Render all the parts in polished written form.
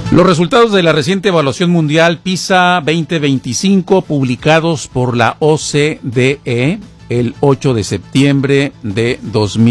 Los resultados de la reciente evaluación mundial PISA 2025 publicados por la OCDE el 8 de septiembre de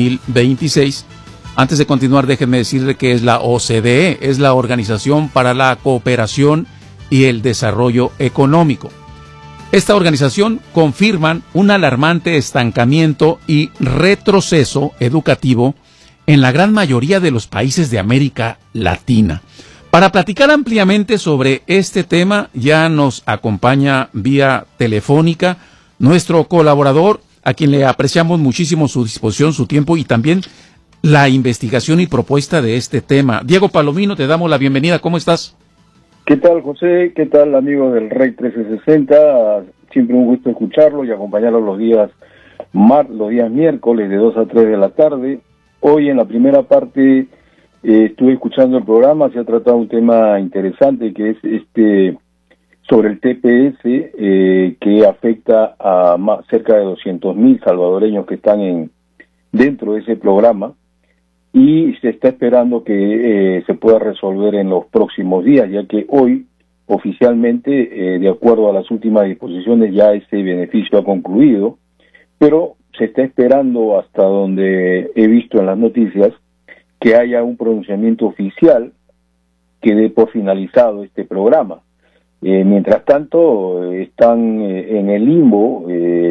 2026. Antes de continuar, déjenme decirle que es la OCDE, es la Organización para la Cooperación y el Desarrollo Económico. Esta organización confirma un alarmante estancamiento y retroceso educativo en la gran mayoría de los países de América Latina. Para platicar ampliamente sobre este tema, ya nos acompaña vía telefónica nuestro colaborador, a quien le apreciamos muchísimo su disposición, su tiempo y también la investigación y propuesta de este tema. Diego Palomino, te damos la bienvenida. ¿Cómo estás? ¿Qué tal, José? ¿Qué tal, amigo del Rey 1360? Siempre un gusto escucharlo y acompañarlo los días miércoles de 2 a 3 de la tarde. Hoy en la primera parte estuve escuchando el programa, se ha tratado un tema interesante que es sobre el TPS que afecta a cerca de 200.000 salvadoreños que están dentro de ese programa y se está esperando que se pueda resolver en los próximos días, ya que hoy oficialmente, de acuerdo a las últimas disposiciones, ya ese beneficio ha concluido, pero se está esperando, hasta donde he visto en las noticias, que haya un pronunciamiento oficial que dé por finalizado este programa. Mientras tanto, están en el limbo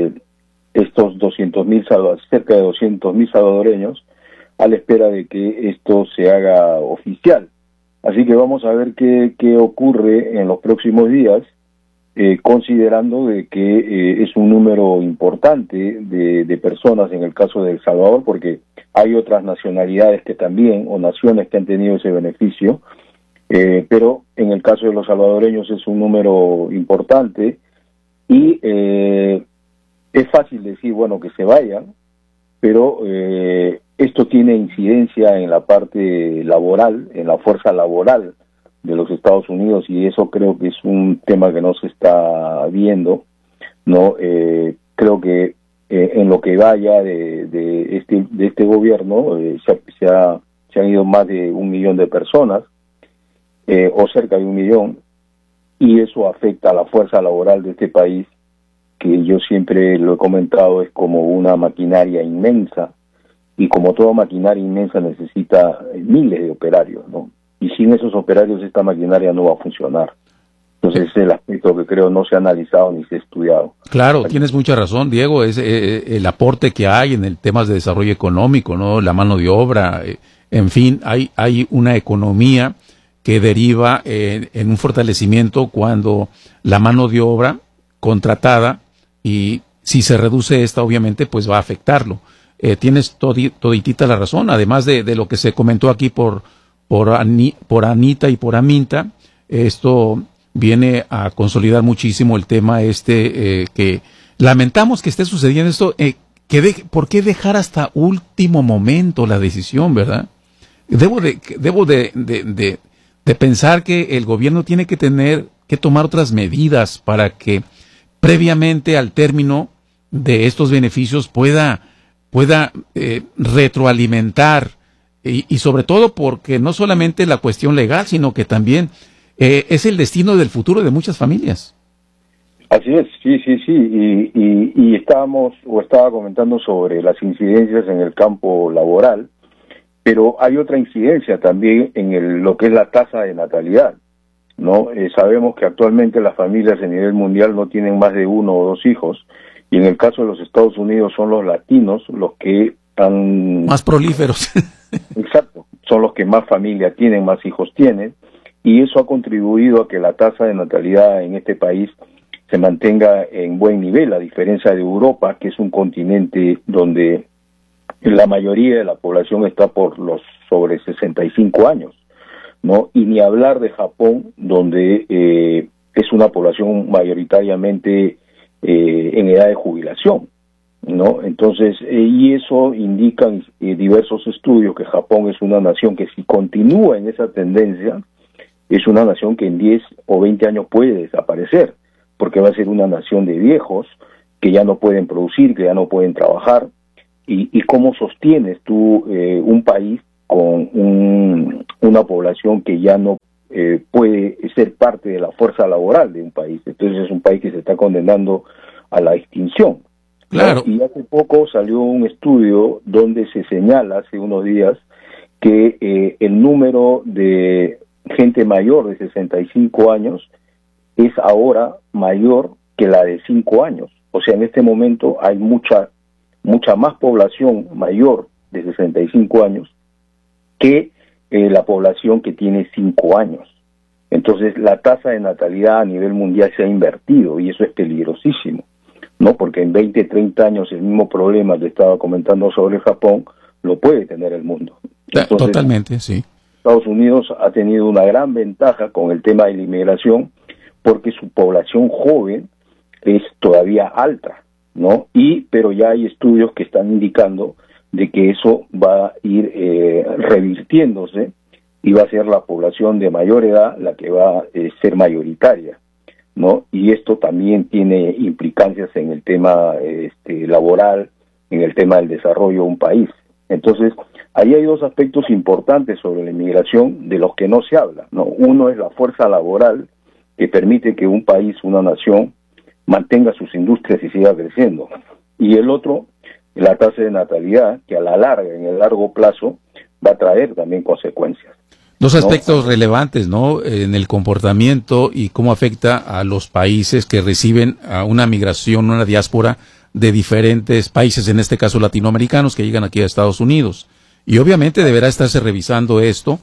estos 200.000, cerca de 200.000 salvadoreños, a la espera de que esto se haga oficial. Así que vamos a ver qué ocurre en los próximos días, considerando de que es un número importante de personas en el caso de El Salvador, porque hay otras nacionalidades que también, o naciones que han tenido ese beneficio, pero en el caso de los salvadoreños es un número importante y es fácil decir, bueno, que se vayan, pero esto tiene incidencia en la parte laboral, en la fuerza laboral de los Estados Unidos, y eso creo que es un tema que no se está viendo, ¿no? Creo que en lo que vaya de este gobierno se han ido más de 1 millón de personas, o cerca de 1 millón, y eso afecta a la fuerza laboral de este país, que yo siempre lo he comentado, es como una maquinaria inmensa, y como toda maquinaria inmensa necesita miles de operarios, ¿no? Y sin esos operarios esta maquinaria no va a funcionar. Entonces ese es el aspecto que creo no se ha analizado ni se ha estudiado. Claro, tienes mucha razón, Diego, es el aporte que hay en el temas de desarrollo económico, ¿no? La mano de obra, en fin, hay una economía que deriva en un fortalecimiento cuando la mano de obra contratada, y si se reduce esta, obviamente, pues va a afectarlo. Tienes toditita la razón, además de lo que se comentó aquí por Anita y por Aminta. Esto viene a consolidar muchísimo el tema que lamentamos que esté sucediendo esto. ¿Por qué dejar hasta último momento la decisión, verdad? Debo de pensar que el gobierno tiene que tomar otras medidas para que previamente al término de estos beneficios pueda retroalimentar, y sobre todo porque no solamente la cuestión legal, sino que también es el destino del futuro de muchas familias. Así es, sí, y estaba comentando sobre las incidencias en el campo laboral, pero hay otra incidencia también en lo que es la tasa de natalidad, ¿no? Sabemos que actualmente las familias a nivel mundial no tienen más de 1 o 2 hijos, y en el caso de los Estados Unidos son los latinos los que han... más prolíferos. Exacto, son los que más familia tienen, más hijos tienen, y eso ha contribuido a que la tasa de natalidad en este país se mantenga en buen nivel, a diferencia de Europa, que es un continente donde la mayoría de la población está por los sobre 65 años, ¿no? Y ni hablar de Japón, donde es una población mayoritariamente en edad de jubilación, ¿no? Entonces, y eso indican diversos estudios que Japón es una nación que, si continúa en esa tendencia, es una nación que en 10 o 20 años puede desaparecer, porque va a ser una nación de viejos que ya no pueden producir, que ya no pueden trabajar. ¿Y cómo sostienes tú un país con una población que ya no puede ser parte de la fuerza laboral de un país. Entonces es un país que se está condenando a la extinción. Claro. ¿No? Y hace poco salió un estudio donde se señala, hace unos días, que el número de gente mayor de 65 años es ahora mayor que la de 5 años. O sea, en este momento hay mucha más población mayor de 65 años que la población que tiene 5 años. Entonces, la tasa de natalidad a nivel mundial se ha invertido y eso es peligrosísimo, ¿no? Porque en 20, 30 años el mismo problema que estaba comentando sobre Japón lo puede tener el mundo. Entonces, totalmente, sí. Estados Unidos ha tenido una gran ventaja con el tema de la inmigración porque su población joven es todavía alta, ¿no? Pero ya hay estudios que están indicando de que eso va a ir revirtiéndose y va a ser la población de mayor edad la que va a ser mayoritaria, ¿no? Y esto también tiene implicancias en el tema laboral, en el tema del desarrollo de un país. Entonces, ahí hay dos aspectos importantes sobre la inmigración de los que no se habla, ¿no? Uno es la fuerza laboral que permite que un país, una nación, mantenga sus industrias y siga creciendo. Y el otro, la tasa de natalidad, que a la larga, en el largo plazo, va a traer también consecuencias. Dos aspectos relevantes, ¿no? En el comportamiento y cómo afecta a los países que reciben a una migración, una diáspora de diferentes países, en este caso latinoamericanos, que llegan aquí a Estados Unidos. Y obviamente deberá estarse revisando esto,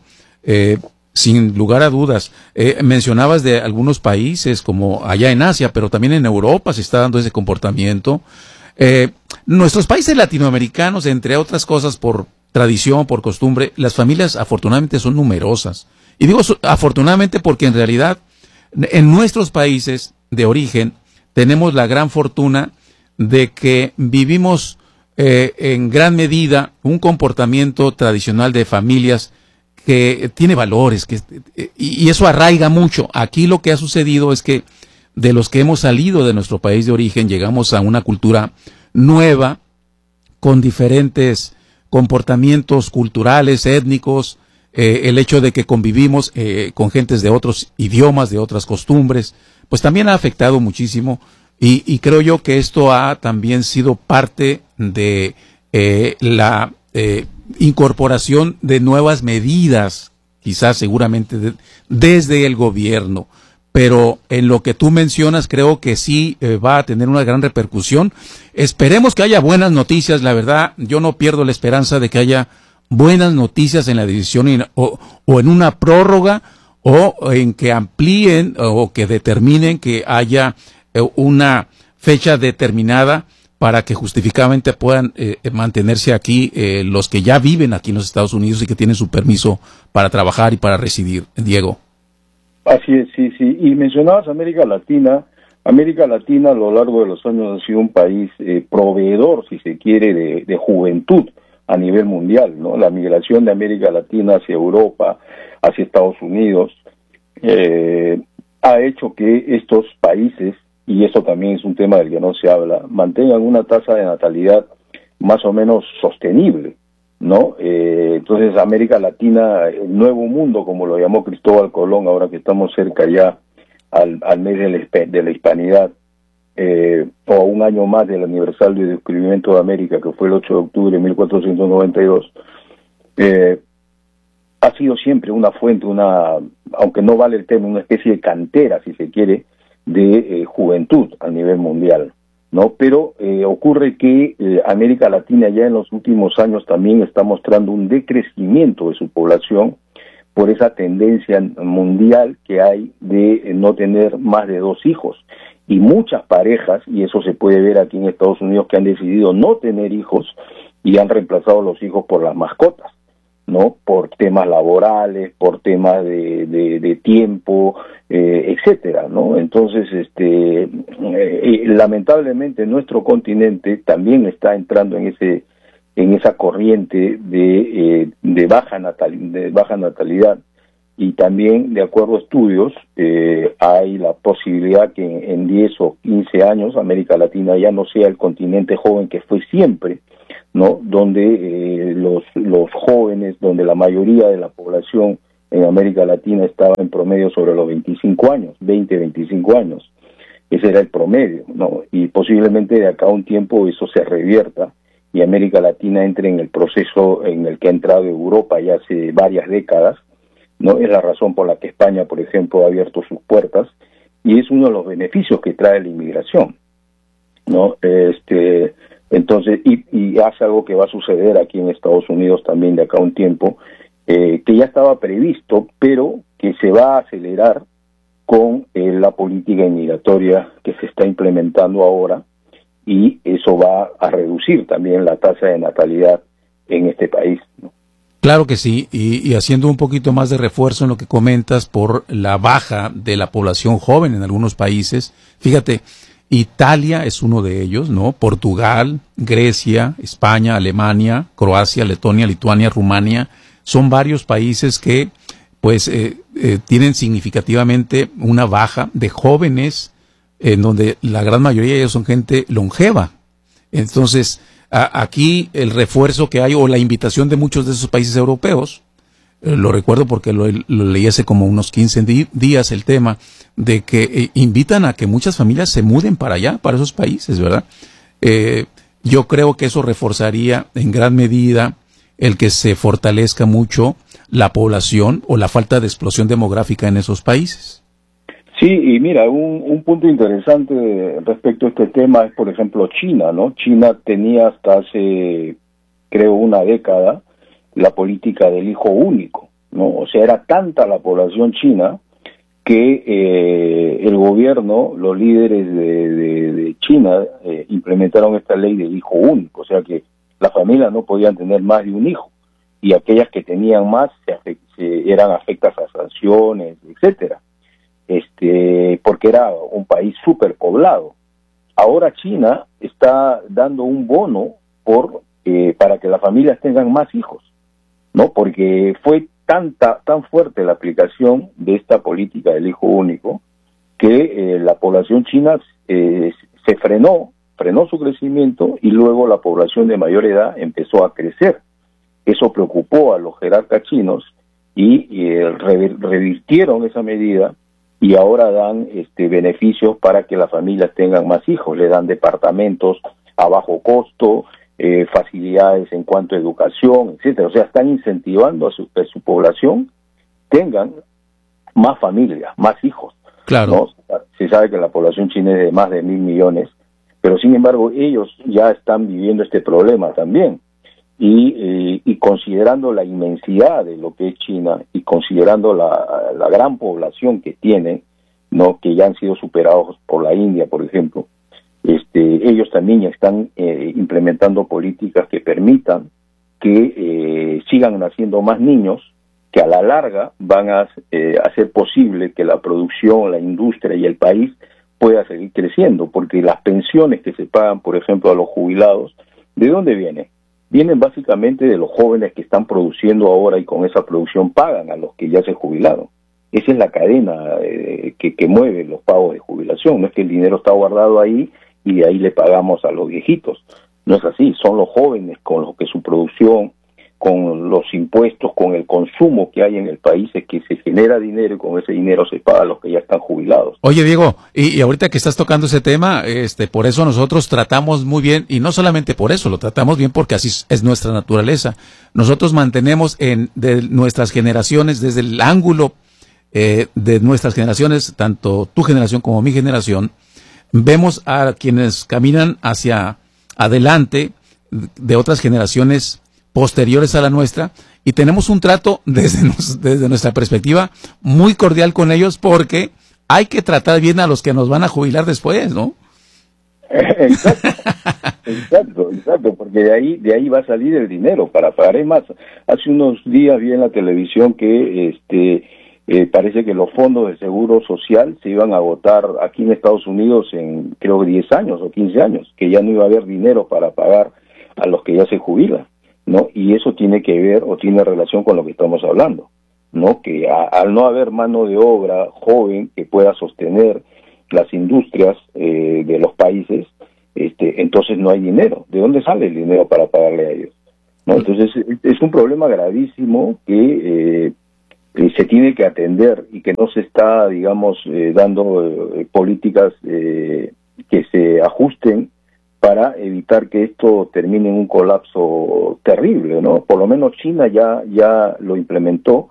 sin lugar a dudas. Mencionabas de algunos países como allá en Asia, pero también en Europa se está dando ese comportamiento. Nuestros países latinoamericanos, entre otras cosas, por tradición, por costumbre, las familias afortunadamente son numerosas. Y digo afortunadamente porque en realidad en nuestros países de origen tenemos la gran fortuna de que vivimos en gran medida un comportamiento tradicional de familias que tiene valores, y eso arraiga mucho. Aquí lo que ha sucedido es que de los que hemos salido de nuestro país de origen llegamos a una cultura nueva con diferentes comportamientos culturales, étnicos, el hecho de que convivimos con gentes de otros idiomas, de otras costumbres, pues también ha afectado muchísimo y creo yo que esto ha también sido parte de la incorporación de nuevas medidas, quizás seguramente desde el gobierno. Pero en lo que tú mencionas creo que sí va a tener una gran repercusión. Esperemos que haya buenas noticias, la verdad, yo no pierdo la esperanza de que haya buenas noticias en la decisión o en una prórroga o en que amplíen o que determinen que haya una fecha determinada para que justificadamente puedan mantenerse aquí los que ya viven aquí en los Estados Unidos y que tienen su permiso para trabajar y para residir. Diego. Así es, sí. Y mencionabas América Latina. América Latina a lo largo de los años ha sido un país proveedor, si se quiere, de juventud a nivel mundial, ¿no? La migración de América Latina hacia Europa, hacia Estados Unidos, ha hecho que estos países, y eso también es un tema del que no se habla, mantengan una tasa de natalidad más o menos sostenible, ¿no? Entonces América Latina, el nuevo mundo, como lo llamó Cristóbal Colón, ahora que estamos cerca ya al mes de la hispanidad, o a un año más del aniversario del descubrimiento de América, que fue el 8 de octubre de 1492, ha sido siempre una fuente, aunque no vale el tema, una especie de cantera, si se quiere, de juventud a nivel mundial, ¿no? Pero ocurre que América Latina ya en los últimos años también está mostrando un decrecimiento de su población por esa tendencia mundial que hay de no tener más de 2 hijos. Y muchas parejas, y eso se puede ver aquí en Estados Unidos, que han decidido no tener hijos y han reemplazado los hijos por las mascotas, ¿no? Por temas laborales, por temas de tiempo, etcétera, ¿no? Entonces, lamentablemente nuestro continente también está entrando en esa corriente de baja natalidad, y también, de acuerdo a estudios, hay la posibilidad que en 10 o 15 años América Latina ya no sea el continente joven que fue siempre, ¿no? Donde los jóvenes, donde la mayoría de la población en América Latina estaba en promedio sobre los 25 años, 20, 25 años. Ese era el promedio, ¿no? Y posiblemente de acá a un tiempo eso se revierta y América Latina entre en el proceso en el que ha entrado Europa ya hace varias décadas, ¿no? Es la razón por la que España, por ejemplo, ha abierto sus puertas y es uno de los beneficios que trae la inmigración, ¿no? Entonces, y hace algo que va a suceder aquí en Estados Unidos también de acá a un tiempo, que ya estaba previsto, pero que se va a acelerar con la política inmigratoria que se está implementando ahora, y eso va a reducir también la tasa de natalidad en este país, ¿no? Claro que sí, y haciendo un poquito más de refuerzo en lo que comentas por la baja de la población joven en algunos países. Fíjate, Italia es uno de ellos, ¿no? Portugal, Grecia, España, Alemania, Croacia, Letonia, Lituania, Rumania, son varios países que pues tienen significativamente una baja de jóvenes, en donde la gran mayoría de ellos son gente longeva. Entonces, aquí el refuerzo que hay, o la invitación de muchos de esos países europeos, lo recuerdo porque lo leí hace como unos 15 días, el tema de que invitan a que muchas familias se muden para allá, para esos países, ¿verdad? Yo creo que eso reforzaría en gran medida el que se fortalezca mucho la población o la falta de explosión demográfica en esos países. Sí, y mira, un punto interesante respecto a este tema es, por ejemplo, China, ¿no? China tenía hasta hace, creo, una década la política del hijo único, ¿no? O sea, era tanta la población china que el gobierno, los líderes de China implementaron esta ley del hijo único, o sea que las familias no podían tener más de un hijo, y aquellas que tenían más eran afectas a sanciones, etcétera. Porque era un país superpoblado. Ahora China está dando un bono para que las familias tengan más hijos, ¿no? Porque fue tan fuerte la aplicación de esta política del hijo único que la población china se frenó su crecimiento, y luego la población de mayor edad empezó a crecer. Eso preocupó a los jerarcas chinos y revirtieron esa medida, y ahora dan beneficios para que las familias tengan más hijos. Le dan departamentos a bajo costo, facilidades en cuanto a educación, etcétera. O sea, están incentivando a su población tengan más familias, más hijos. Claro. ¿No? Se sabe que la población china es de más de 1.000 millones, pero sin embargo ellos ya están viviendo este problema también. Y considerando la inmensidad de lo que es China, y considerando la gran población que tienen, ¿no? Que ya han sido superados por la India, por ejemplo, ellos también ya están implementando políticas que permitan que sigan naciendo más niños, que a la larga van a hacer posible que la producción, la industria y el país pueda seguir creciendo, porque las pensiones que se pagan, por ejemplo, a los jubilados, ¿de dónde vienen? Vienen básicamente de los jóvenes que están produciendo ahora, y con esa producción pagan a los que ya se jubilaron. Esa es la cadena que mueve los pagos de jubilación. No es que el dinero está guardado ahí y de ahí le pagamos a los viejitos. No es así, son los jóvenes con los que su producción, con los impuestos, con el consumo que hay en el país, es que se genera dinero, y con ese dinero se paga a los que ya están jubilados. Oye, Diego, y ahorita que estás tocando ese tema, por eso nosotros tratamos muy bien, y no solamente por eso, lo tratamos bien porque así es nuestra naturaleza. Nosotros mantenemos de nuestras generaciones, desde el ángulo de nuestras generaciones, tanto tu generación como mi generación, vemos a quienes caminan hacia adelante de otras generaciones posteriores a la nuestra, y tenemos un trato desde nuestra perspectiva muy cordial con ellos, porque hay que tratar bien a los que nos van a jubilar después, ¿no? Exacto, porque de ahí va a salir el dinero para pagar. Es más, hace unos días vi en la televisión que parece que los fondos de seguro social se iban a agotar aquí en Estados Unidos en, creo, 10 años o 15 años, que ya no iba a haber dinero para pagar a los que ya se jubilan, ¿no? Y eso tiene que ver, o tiene relación con lo que estamos hablando, ¿no? Que al no haber mano de obra joven que pueda sostener las industrias de los países, entonces no hay dinero. ¿De dónde sale el dinero para pagarle a ellos? ¿No? Entonces es un problema gravísimo que se tiene que atender y que no se está, digamos, dando políticas que se ajusten para evitar que esto termine en un colapso terrible, ¿no? Por lo menos China ya lo implementó,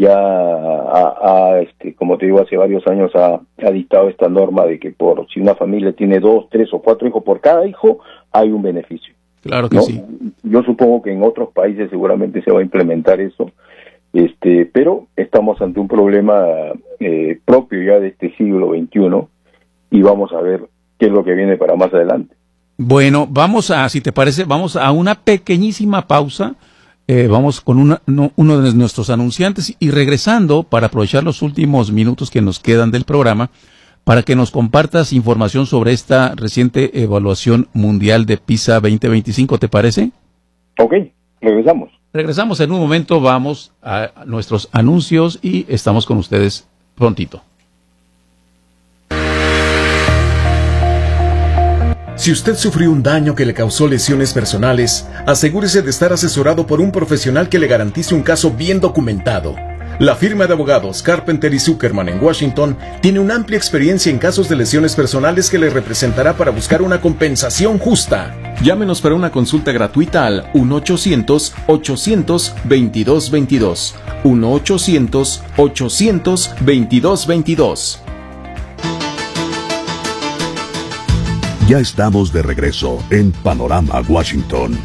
como te digo, hace varios años ha dictado esta norma de que si una familia tiene 2, 3 o 4 hijos, por cada hijo hay un beneficio. Claro que ¿no? sí. Yo supongo que en otros países seguramente se va a implementar eso, pero estamos ante un problema propio ya de este siglo XXI y vamos a ver qué es lo que viene para más adelante. Bueno, si te parece, vamos a una pequeñísima pausa. Vamos con uno de nuestros anunciantes y regresando para aprovechar los últimos minutos que nos quedan del programa para que nos compartas información sobre esta reciente evaluación mundial de PISA 2025, ¿te parece? Ok, regresamos. Regresamos en un momento, vamos a nuestros anuncios y estamos con ustedes prontito. Si usted sufrió un daño que le causó lesiones personales, asegúrese de estar asesorado por un profesional que le garantice un caso bien documentado. La firma de abogados Carpenter y Zuckerman en Washington tiene una amplia experiencia en casos de lesiones personales que le representará para buscar una compensación justa. Llámenos para una consulta gratuita al 1-800-800-2222. 1-800-800-2222. Ya estamos de regreso en Panorama Washington.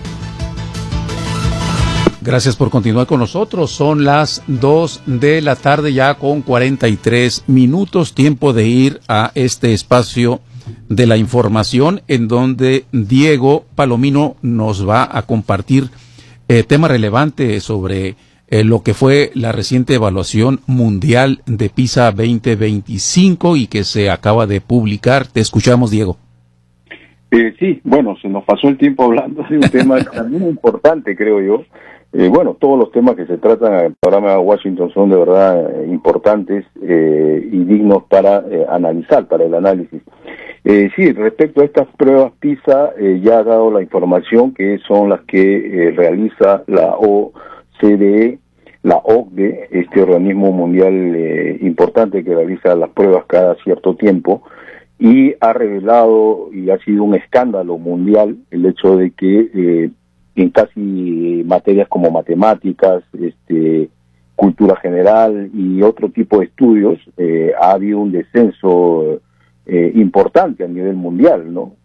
Gracias por continuar con nosotros. Son las 2 de la tarde ya con 43 minutos. Tiempo de ir a este espacio de la información en donde Diego Palomino nos va a compartir tema relevante sobre lo que fue la reciente evaluación mundial de PISA 2025 y que se acaba de publicar. Te escuchamos, Diego. Sí, bueno, se nos pasó el tiempo hablando de un tema también importante, creo yo. Todos los temas que se tratan en el programa Washington son de verdad importantes y dignos para analizar, para el análisis. Sí, respecto a estas pruebas PISA, ya ha dado la información que son las que realiza la OCDE, la OCDE, este organismo mundial importante que realiza las pruebas cada cierto tiempo, y ha revelado, y ha sido un escándalo mundial, el hecho de que en casi materias como matemáticas, cultura general y otro tipo de estudios, ha habido un descenso importante a nivel mundial, ¿no?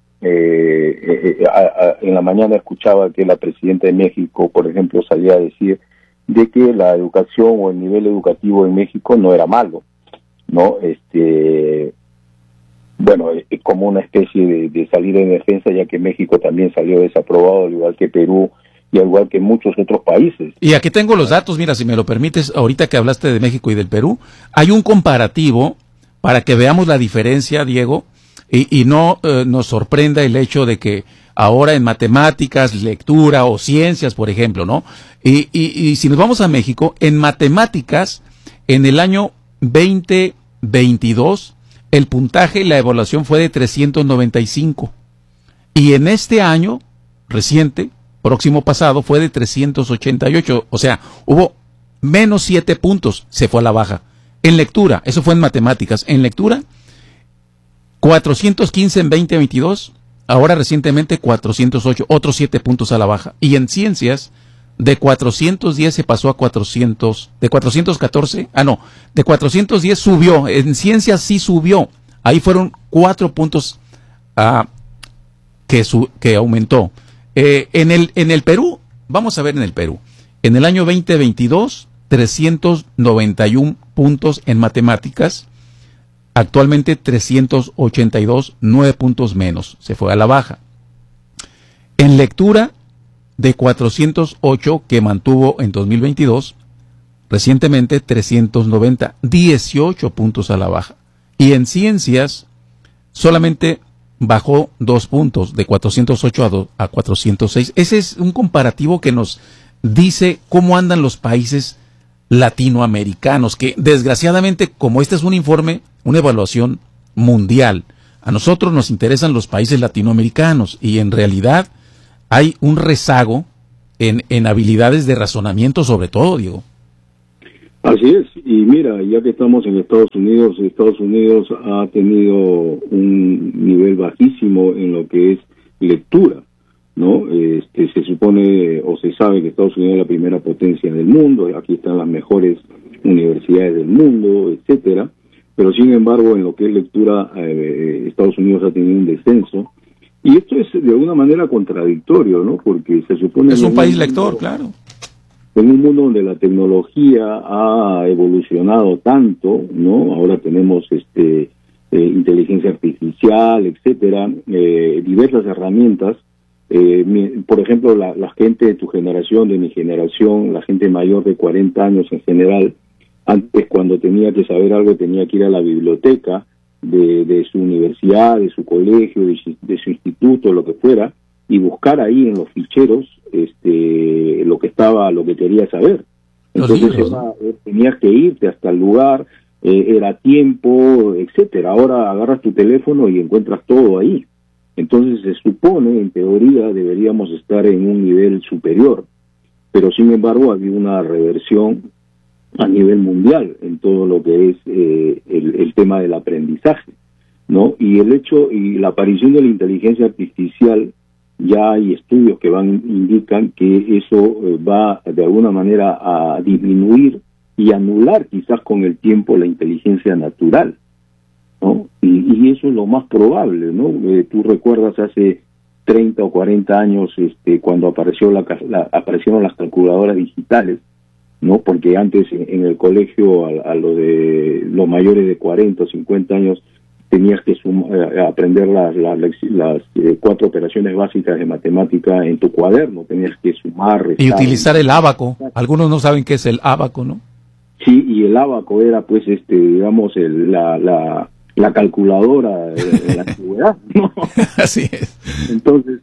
En la mañana escuchaba que la presidenta de México, por ejemplo, salía a decir de que la educación o el nivel educativo en México no era malo, ¿no? Es como una especie de salida en defensa, ya que México también salió desaprobado, al igual que Perú y al igual que muchos otros países. Y aquí tengo los datos, mira, si me lo permites, ahorita que hablaste de México y del Perú, hay un comparativo para que veamos la diferencia, Diego, y no nos sorprenda el hecho de que ahora en matemáticas, lectura o ciencias, por ejemplo, ¿no? Y si nos vamos a México, en matemáticas, en el año 2022, el puntaje y la evaluación fue de 395. Y en este año reciente, próximo pasado, fue de 388. O sea, hubo menos 7 puntos, se fue a la baja. En lectura, eso fue en matemáticas. En lectura, 415 en 2022, ahora recientemente 408, otros 7 puntos a la baja. Y en ciencias, de 410 se pasó a 400, de 414, de 410 subió, en ciencias sí subió, ahí fueron 4 puntos que aumentó. En el Perú, vamos a ver en el Perú, en el año 2022, 391 puntos en matemáticas, actualmente 382, 9 puntos menos, se fue a la baja. En lectura, de 408 que mantuvo en 2022, recientemente 390, 18 puntos a la baja. Y en ciencias solamente bajó 2 puntos, de 408 a 406. Ese es un comparativo que nos dice cómo andan los países latinoamericanos, que desgraciadamente, como este es un informe, una evaluación mundial, a nosotros nos interesan los países latinoamericanos y en realidad hay un rezago en habilidades de razonamiento, sobre todo, Diego. Así es, y mira, ya que estamos en Estados Unidos ha tenido un nivel bajísimo en lo que es lectura, ¿no? Se supone o se sabe que Estados Unidos es la primera potencia del mundo, aquí están las mejores universidades del mundo, etcétera, pero sin embargo en lo que es lectura Estados Unidos ha tenido un descenso, y esto es de alguna manera contradictorio, ¿no? Porque se supone es un país lector, claro. En un mundo donde la tecnología ha evolucionado tanto, ¿no? Ahora tenemos inteligencia artificial, etcétera, diversas herramientas. Por ejemplo, la gente de tu generación, de mi generación, la gente mayor de 40 años en general, antes cuando tenía que saber algo tenía que ir a la biblioteca de su universidad, de su colegio, de su instituto, lo que fuera, y buscar ahí en los ficheros lo que quería saber. Entonces tenías que irte hasta el lugar, era tiempo, etcétera. Ahora agarras tu teléfono y encuentras todo ahí. Entonces se supone, en teoría, deberíamos estar en un nivel superior, pero sin embargo había una reversión a nivel mundial en todo lo que es el tema del aprendizaje, ¿no? Y la aparición de la inteligencia artificial, ya hay estudios que indican que eso va de alguna manera a disminuir y anular quizás con el tiempo la inteligencia natural, ¿no? Y eso es lo más probable, ¿no? Tú recuerdas hace 30 o 40 años cuando aparecieron las calculadoras digitales, ¿no? Porque antes en el colegio a los mayores de 40 o 50 años tenías que aprender las 4 operaciones básicas de matemática en tu cuaderno, tenías que sumar, restar, y utilizar el ábaco. Algunos no saben qué es el ábaco, ¿no? Sí, y el ábaco era pues digamos la calculadora de la antigüedad, ¿no? Así es. Entonces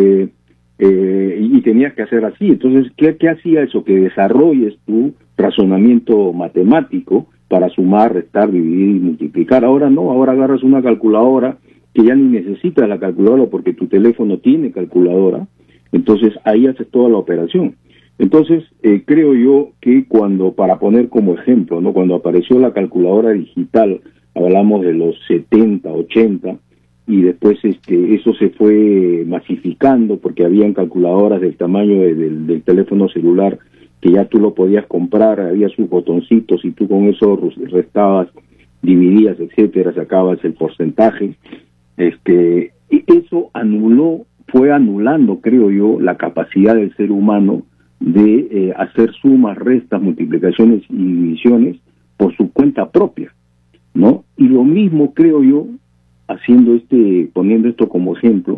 y tenías que hacer así. Entonces, ¿qué hacía eso? Que desarrolles tu razonamiento matemático para sumar, restar, dividir y multiplicar. Ahora no, ahora agarras una calculadora que ya ni necesitas la calculadora porque tu teléfono tiene calculadora, entonces ahí haces toda la operación. Entonces, creo yo que para poner como ejemplo, ¿no? Cuando apareció la calculadora digital, hablamos de los 70, 80, y después eso se fue masificando porque habían calculadoras del tamaño del teléfono celular que ya tú lo podías comprar, había sus botoncitos y tú con eso restabas, dividías, etcétera, sacabas el porcentaje. Y eso fue anulando, creo yo, la capacidad del ser humano de hacer sumas, restas, multiplicaciones y divisiones por su cuenta propia, ¿no? Y lo mismo creo yo, poniendo esto como ejemplo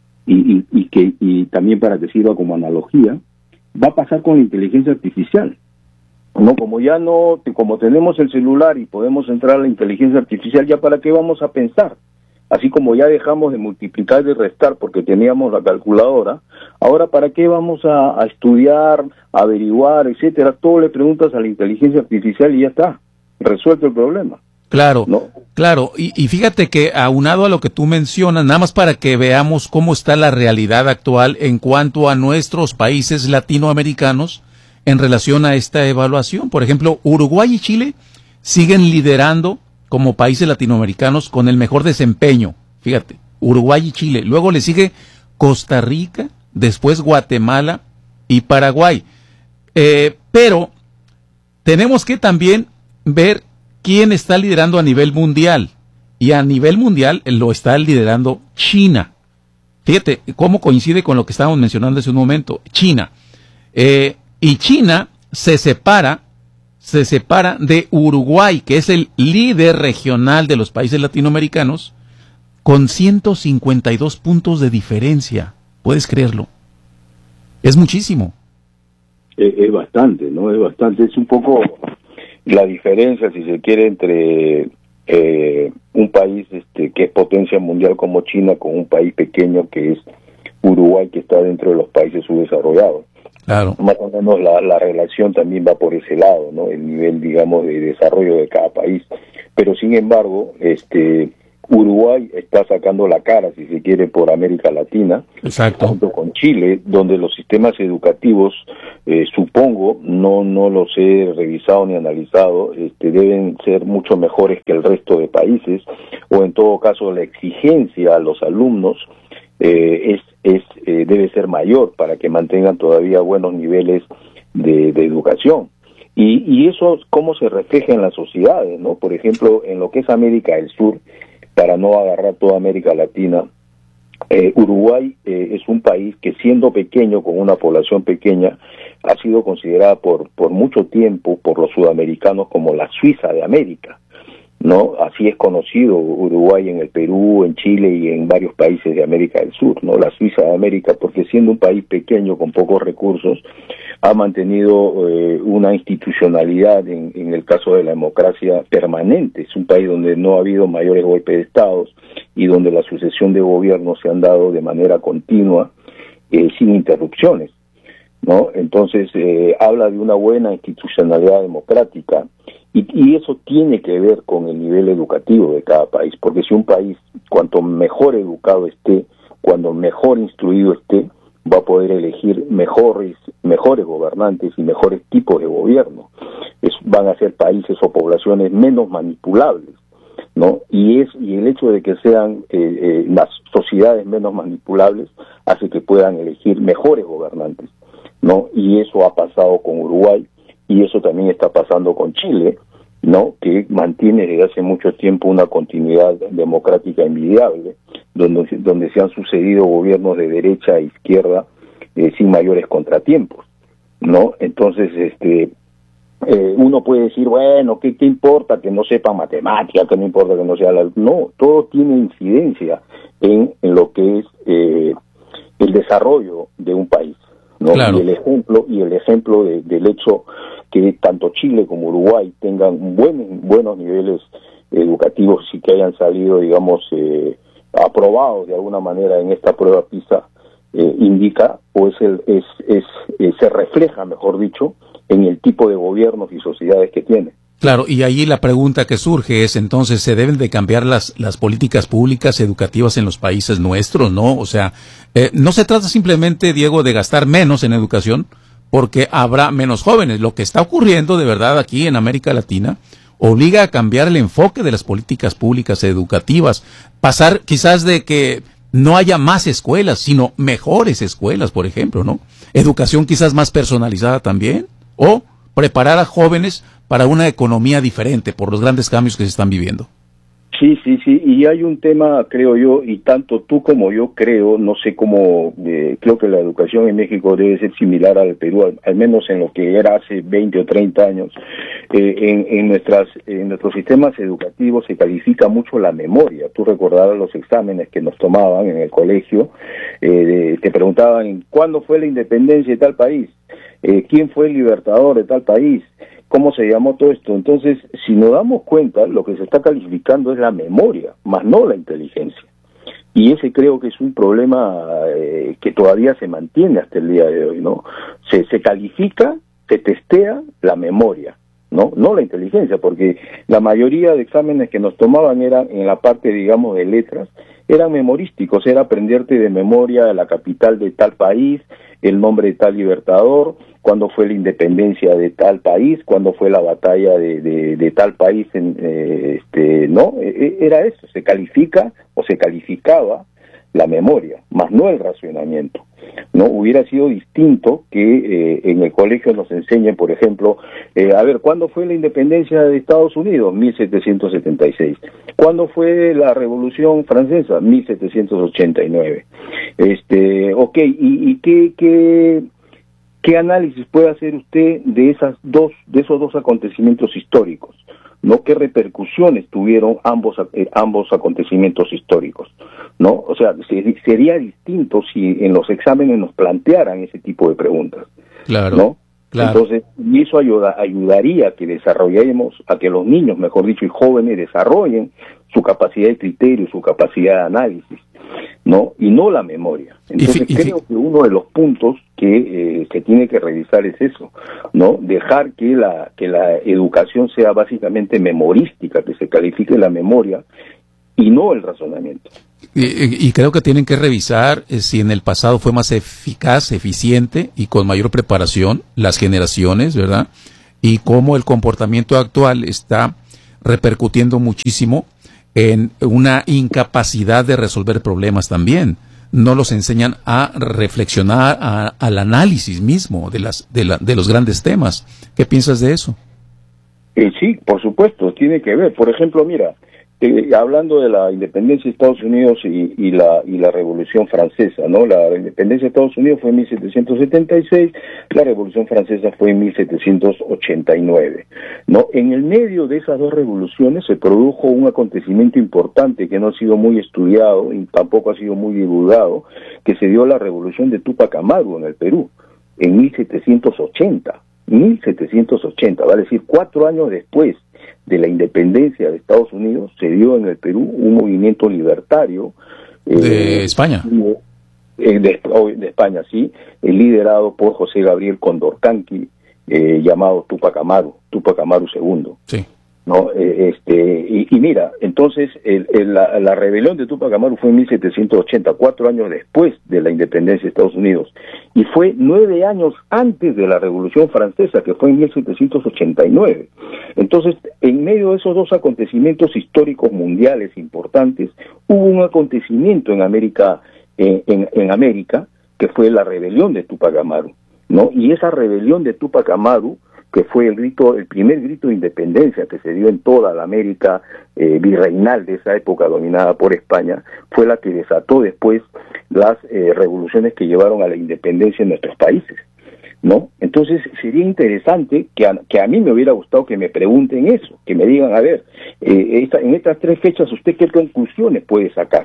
y también para que sirva como analogía, va a pasar con la inteligencia artificial, ¿no? Como tenemos el celular y podemos entrar a la inteligencia artificial, ¿ya para qué vamos a pensar? Así como ya dejamos de multiplicar y de restar porque teníamos la calculadora, ahora ¿para qué vamos a estudiar, a averiguar, etcétera? Todo le preguntas a la inteligencia artificial y ya está, resuelto el problema. Claro, ¿no? Claro, y fíjate que aunado a lo que tú mencionas, nada más para que veamos cómo está la realidad actual en cuanto a nuestros países latinoamericanos en relación a esta evaluación. Por ejemplo, Uruguay y Chile siguen liderando como países latinoamericanos con el mejor desempeño. Fíjate, Uruguay y Chile. Luego le sigue Costa Rica, después Guatemala y Paraguay. Pero tenemos que también ver quién está liderando a nivel mundial. Y a nivel mundial lo está liderando China. Fíjate cómo coincide con lo que estábamos mencionando hace un momento. China. Y China se separa de Uruguay, que es el líder regional de los países latinoamericanos, con 152 puntos de diferencia. ¿Puedes creerlo? Es muchísimo. Es bastante, ¿no? Es bastante. Es un poco la diferencia, si se quiere, entre un país que es potencia mundial como China con un país pequeño que es Uruguay, que está dentro de los países subdesarrollados. Claro. Más o menos la relación también va por ese lado, ¿no? El nivel, digamos, de desarrollo de cada país. Pero sin embargo, Uruguay está sacando la cara, si se quiere, por América Latina. Exacto. Junto con Chile, donde los sistemas educativos, supongo, no los he revisado ni analizado, deben ser mucho mejores que el resto de países, o en todo caso la exigencia a los alumnos debe ser mayor para que mantengan todavía buenos niveles de educación. Y eso cómo se refleja en las sociedades, ¿no? Por ejemplo, en lo que es América del Sur, para no agarrar toda América Latina, Uruguay es un país que, siendo pequeño, con una población pequeña, ha sido considerada por mucho tiempo por los sudamericanos como la Suiza de América, ¿no? Así es conocido Uruguay en el Perú, en Chile y en varios países de América del Sur, ¿no? La Suiza de América, porque siendo un país pequeño con pocos recursos, ha mantenido una institucionalidad en el caso de la democracia permanente. Es un país donde no ha habido mayores golpes de Estado y donde la sucesión de gobiernos se han dado de manera continua, sin interrupciones, ¿no? Entonces, habla de una buena institucionalidad democrática, y eso tiene que ver con el nivel educativo de cada país, porque si un país, cuanto mejor educado esté, cuando mejor instruido esté, va a poder elegir mejores gobernantes y mejores tipos de gobierno. Van a ser países o poblaciones menos manipulables, ¿no? Y el hecho de que sean las sociedades menos manipulables hace que puedan elegir mejores gobernantes, ¿no? Y eso ha pasado con Uruguay, y eso también está pasando con Chile, ¿no? Que mantiene desde hace mucho tiempo una continuidad democrática envidiable, donde se han sucedido gobiernos de derecha e izquierda sin mayores contratiempos, ¿no? Entonces, uno puede decir, bueno, ¿qué importa que no sepa matemática, que no importa que no sea No, todo tiene incidencia en lo que es el desarrollo de un país, ¿no? Claro. Y el ejemplo del hecho que tanto Chile como Uruguay tengan buenos niveles educativos y que hayan salido, digamos, aprobados de alguna manera en esta prueba PISA, indica, o se refleja, mejor dicho, en el tipo de gobiernos y sociedades que tienen. Claro, y ahí la pregunta que surge es, entonces, ¿se deben de cambiar las políticas públicas educativas en los países nuestros, no? O sea, no se trata simplemente, Diego, de gastar menos en educación, porque habrá menos jóvenes. Lo que está ocurriendo de verdad aquí en América Latina obliga a cambiar el enfoque de las políticas públicas educativas, pasar quizás de que no haya más escuelas, sino mejores escuelas, por ejemplo, ¿no? Educación quizás más personalizada también, o preparar a jóvenes para una economía diferente por los grandes cambios que se están viviendo. Sí, y hay un tema, creo yo, y tanto tú como yo creo, no sé cómo, creo que la educación en México debe ser similar al Perú, al menos en lo que era hace 20 o 30 años. En nuestros sistemas educativos se califica mucho la memoria. Tú recordarás los exámenes que nos tomaban en el colegio, te preguntaban, ¿cuándo fue la independencia de tal país? ¿Quién fue el libertador de tal país? ¿Cómo se llamó todo esto? Entonces, si nos damos cuenta, lo que se está calificando es la memoria, más no la inteligencia. Y ese creo que es un problema que todavía se mantiene hasta el día de hoy, ¿no? Se califica, se testea la memoria, ¿no? No la inteligencia, porque la mayoría de exámenes que nos tomaban eran en la parte, digamos, de letras, eran memorísticos, era aprenderte de memoria la capital de tal país, el nombre de tal libertador, cuándo fue la independencia de tal país, cuándo fue la batalla de tal país, ¿no? Era eso, se califica o se calificaba la memoria, más no el racionamiento, ¿no? Hubiera sido distinto que en el colegio nos enseñen, por ejemplo, a ver, ¿cuándo fue la independencia de Estados Unidos? 1776. ¿Cuándo fue la Revolución Francesa? 1789. Ok, ¿y qué análisis puede hacer usted de esos dos acontecimientos históricos? ¿No? ¿Qué repercusiones tuvieron ambos acontecimientos históricos? ¿No? O sea, sería distinto si en los exámenes nos plantearan ese tipo de preguntas. Claro. ¿No? Claro. Entonces, y eso ayudaría a que desarrollemos, a que los niños, mejor dicho, y jóvenes desarrollen su capacidad de criterio, su capacidad de análisis, ¿no? Y no la memoria. Entonces, creo que uno de los puntos que se tiene que revisar es eso, ¿no? Dejar que la educación sea básicamente memorística, que se califique la memoria, y no el razonamiento. Y creo que tienen que revisar si en el pasado fue más eficaz, eficiente y con mayor preparación las generaciones, ¿verdad? Y cómo el comportamiento actual está repercutiendo muchísimo en una incapacidad de resolver problemas también. No los enseñan a reflexionar, al análisis mismo de los grandes temas. ¿Qué piensas de eso? Sí, por supuesto, tiene que ver. Por ejemplo, mira, hablando de la independencia de Estados Unidos y la Revolución Francesa, ¿no? La independencia de Estados Unidos fue en 1776, la Revolución Francesa fue en 1789, ¿no? En el medio de esas dos revoluciones se produjo un acontecimiento importante que no ha sido muy estudiado y tampoco ha sido muy divulgado, que se dio la Revolución de Túpac Amaru en el Perú, en 1780, vale decir, 4 años después de la independencia de Estados Unidos, se dio en el Perú un movimiento libertario de España. De España, sí, liderado por José Gabriel Condorcanqui, llamado Túpac Amaru II. Sí. ¿No? Y mira, entonces la rebelión de Túpac Amaru fue en 1780, 4 años después de la independencia de Estados Unidos, y fue 9 años antes de la Revolución Francesa, que fue en 1789. Entonces, en medio de esos dos acontecimientos históricos mundiales importantes, hubo un acontecimiento en América, en América, que fue la rebelión de Túpac Amaru, ¿no? Y esa rebelión de Túpac Amaru, que fue el primer grito de independencia que se dio en toda la América virreinal de esa época dominada por España, fue la que desató después las revoluciones que llevaron a la independencia en nuestros países, ¿no? Entonces sería interesante que a mí me hubiera gustado que me pregunten eso, que me digan, a ver, en estas 3 fechas, ¿usted qué conclusiones puede sacar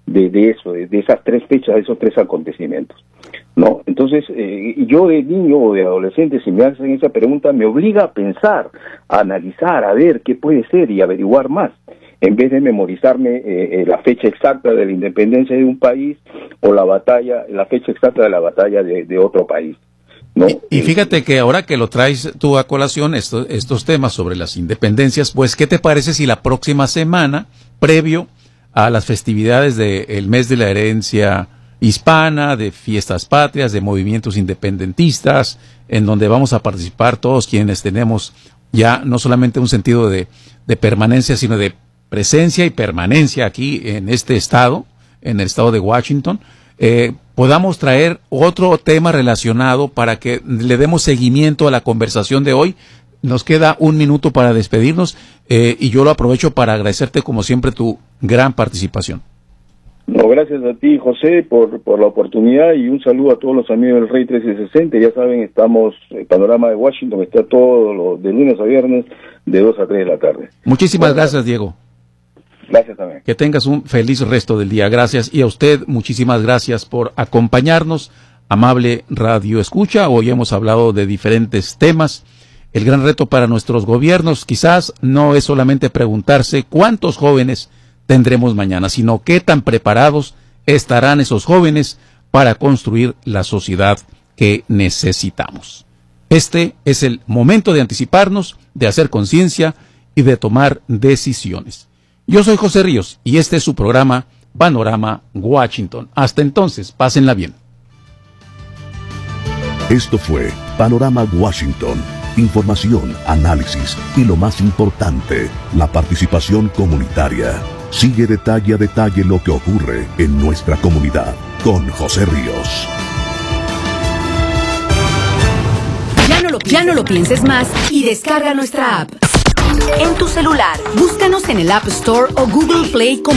de eso, de esas 3 fechas, de esos 3 acontecimientos? ¿No? Entonces, yo de niño o de adolescente, si me hacen esa pregunta, me obliga a pensar, a analizar, a ver qué puede ser y averiguar más, en vez de memorizarme la fecha exacta de la independencia de un país o la fecha exacta de la batalla de otro país, ¿no? Y fíjate que ahora que lo traes tú a colación, estos temas sobre las independencias, pues, ¿qué te parece si la próxima semana, previo a las festividades del mes de la herencia hispana, de fiestas patrias, de movimientos independentistas, en donde vamos a participar todos quienes tenemos ya no solamente un sentido de permanencia, sino de presencia y permanencia aquí en este estado, en el estado de Washington, podamos traer otro tema relacionado para que le demos seguimiento a la conversación de hoy. Nos queda 1 minuto para despedirnos y yo lo aprovecho para agradecerte como siempre tu gran participación. No, gracias a ti, José, por la oportunidad, y un saludo a todos los amigos del Rey 1360. Ya saben, estamos, el Panorama de Washington está de lunes a viernes, de 2 a 3 de la tarde. Muchísimas gracias, Diego. Gracias también. Que tengas un feliz resto del día. Gracias. Y a usted, muchísimas gracias por acompañarnos. Amable Radio Escucha, hoy hemos hablado de diferentes temas. El gran reto para nuestros gobiernos quizás no es solamente preguntarse cuántos jóvenes tendremos mañana, sino qué tan preparados estarán esos jóvenes para construir la sociedad que necesitamos. Este es el momento de anticiparnos, de hacer conciencia y de tomar decisiones. Yo soy José Ríos y este es su programa Panorama Washington. Hasta entonces, pásenla bien. Esto fue Panorama Washington. Información, análisis y lo más importante, la participación comunitaria. Sigue detalle a detalle lo que ocurre en nuestra comunidad con José Ríos. Ya no lo pienses más y descarga nuestra app. En tu celular, búscanos en el App Store o Google Play como